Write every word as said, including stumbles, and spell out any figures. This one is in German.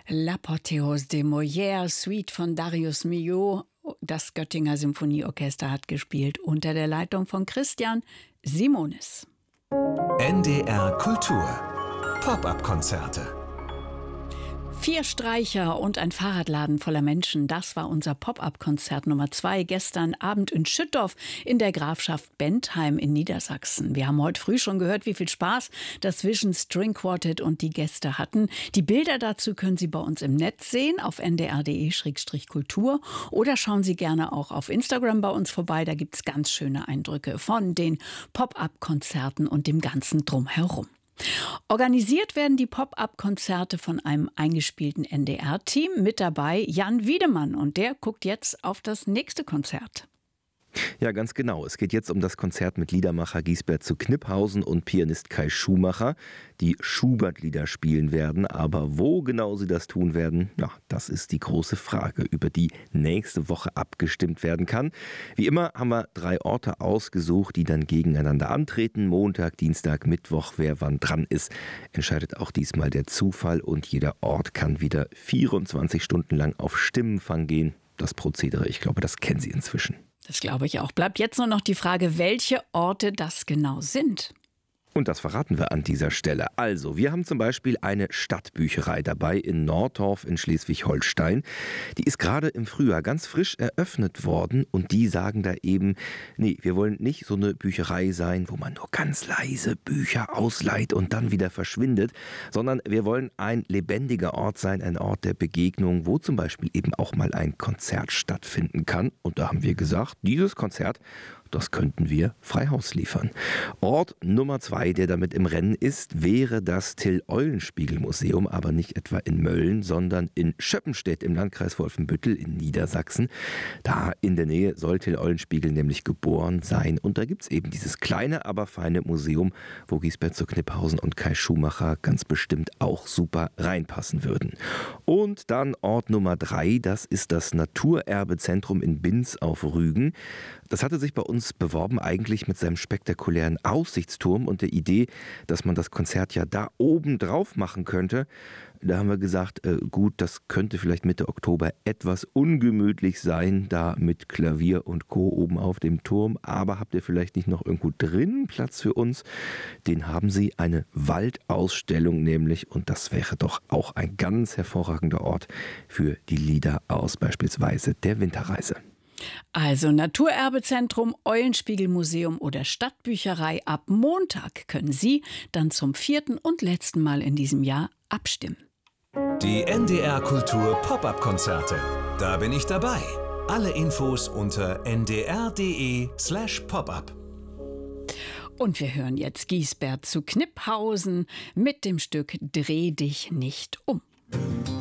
L'Apothéose des Molières, Suite von Darius Milhaud. Das Göttinger Symphonieorchester hat gespielt unter der Leitung von Christian Simonis. N D R Kultur. Pop-up-Konzerte. Vier Streicher und ein Fahrradladen voller Menschen, das war unser Pop-up-Konzert Nummer zwei gestern Abend in Schüttorf in der Grafschaft Bentheim in Niedersachsen. Wir haben heute früh schon gehört, wie viel Spaß das Vision String Quartet und die Gäste hatten. Die Bilder dazu können Sie bei uns im Netz sehen, auf n d r punkt d e slash kultur, oder schauen Sie gerne auch auf Instagram bei uns vorbei. Da gibt es ganz schöne Eindrücke von den Pop-up-Konzerten und dem ganzen Drumherum. Organisiert werden die Pop-up-Konzerte von einem eingespielten N D R-Team. Mit dabei Jan Wiedemann, und der guckt jetzt auf das nächste Konzert. Ja, ganz genau. Es geht jetzt um das Konzert mit Liedermacher Giesbert zu Kniphausen und Pianist Kai Schumacher, die Schubert-Lieder spielen werden. Aber wo genau sie das tun werden, ja, das ist die große Frage, über die nächste Woche abgestimmt werden kann. Wie immer haben wir drei Orte ausgesucht, die dann gegeneinander antreten. Montag, Dienstag, Mittwoch, wer wann dran ist, entscheidet auch diesmal der Zufall. Und jeder Ort kann wieder vierundzwanzig Stunden lang auf Stimmenfang gehen. Das Prozedere, ich glaube, das kennen Sie inzwischen. Das glaube ich auch. Bleibt jetzt nur noch die Frage, welche Orte das genau sind. Und das verraten wir an dieser Stelle. Also, wir haben zum Beispiel eine Stadtbücherei dabei in Nordorf in Schleswig-Holstein. Die ist gerade im Frühjahr ganz frisch eröffnet worden und die sagen da eben, nee, wir wollen nicht so eine Bücherei sein, wo man nur ganz leise Bücher ausleiht und dann wieder verschwindet, sondern wir wollen ein lebendiger Ort sein, ein Ort der Begegnung, wo zum Beispiel eben auch mal ein Konzert stattfinden kann. Und da haben wir gesagt, dieses Konzert, das könnten wir frei Haus liefern. Ort Nummer zwei, der damit im Rennen ist, wäre das Till-Eulenspiegel-Museum, aber nicht etwa in Mölln, sondern in Schöppenstedt im Landkreis Wolfenbüttel in Niedersachsen. Da in der Nähe soll Till Eulenspiegel nämlich geboren sein. Und da gibt es eben dieses kleine, aber feine Museum, wo Giesbert zu Kniphausen und Kai Schumacher ganz bestimmt auch super reinpassen würden. Und dann Ort Nummer drei, das ist das Naturerbezentrum in Binz auf Rügen. Das hatte sich bei uns beworben eigentlich mit seinem spektakulären Aussichtsturm und der Idee, dass man das Konzert ja da oben drauf machen könnte. Da haben wir gesagt, äh, gut, das könnte vielleicht Mitte Oktober etwas ungemütlich sein, da mit Klavier und Co. oben auf dem Turm. Aber habt ihr vielleicht nicht noch irgendwo drin Platz für uns? Den haben sie, eine Waldausstellung nämlich. Und das wäre doch auch ein ganz hervorragender Ort für die Lieder aus beispielsweise der Winterreise. Also Naturerbezentrum, Eulenspiegelmuseum oder Stadtbücherei. Ab Montag können Sie dann zum vierten und letzten Mal in diesem Jahr abstimmen. Die N D R Kultur Pop-up-Konzerte. Da bin ich dabei. Alle Infos unter n d r punkt d e slash pop-up. Und wir hören jetzt Giesbert zu Kniphausen mit dem Stück Dreh dich nicht um.